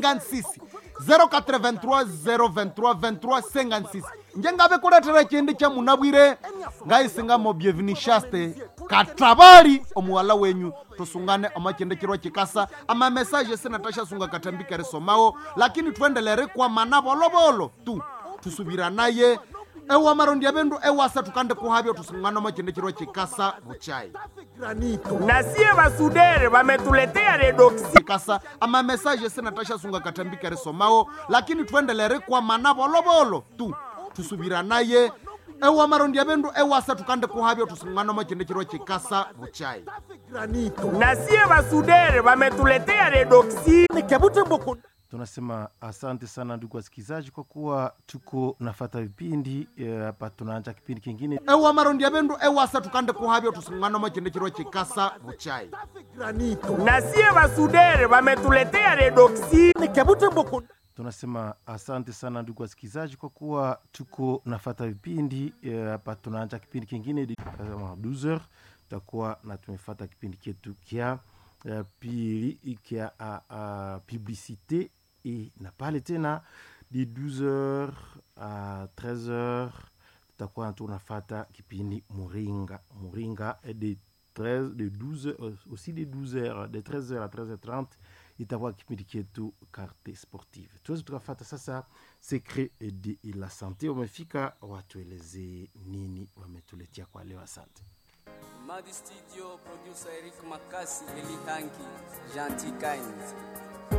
56 083 023 23 56 njengabe kuletera kindi kya munabwire ngayisinga mo bienvenue shaste katabari omuwala wenyu tusungane amakendekirwa kikasa ama message senatasha sunga katambika resomao lakini tuendelere kwa manabolobolo tu tusubira naye ewa marondi abendu ewa satukande kuhabyo tusungane amakendekirwa kikasa buchai na sie basudere bametuletea redoxi kasa ama message senatasha sunga katambika resomao lakini tuendelere kwa manabolobolo tu tusubira naye ewa marondi abendu ewa satukande kuhabyo tusungane amakendekirwa kikasa buchai na sie basudere bametuletea redoxi nikebute mboko. Tunasema asante sana ndugu wasikilizaji kwa kuwa tuko nafata vipindi hapa tunaanza kipindi kingine. Ewa marondi abendu ewa satukande kuhabyo tusungane amakendekirwa kikasa buchai na sie basudere bametuletea redoxi nikebute mboko. Tunasema asante sana ndugu wasikilizaji kwa kuwa tuko nafata vipindi hapa tunaanza kipindi kingine 12h tutakuwa na tumefuata kipindi chetu kia pili kia publicité et na pale tena de 12h à 13h tutakuwa tunafata kipindi Muringa et de 12 aussi de 12h de 13h à 13h30 itakuwa kipindi chetu carte sportive. Tuweze tukafata sasa secret de la santé. Wamefika watueleze nini wametuletea kwa leo. Asante. Madi Studio, producer Eric Makasi, Eli Tanki, Gentil Kind.